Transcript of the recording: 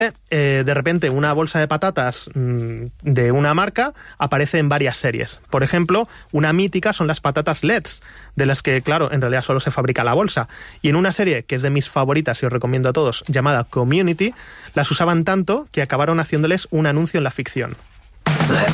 de repente una bolsa de patatas de una marca aparece en varias series. Por ejemplo, una mítica son las patatas Let's, de las que, claro, en realidad solo se fabrica la bolsa. Y en una serie que es de mis favoritas y os recomiendo a todos, llamada Community, las usaban tanto que acabaron haciéndoles un anuncio en la ficción.